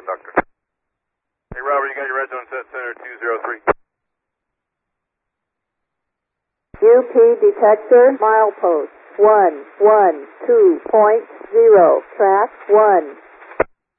Doctor. Hey, Robert, you got your red zone set, Center 203. UP detector, milepost 112.0, track 1.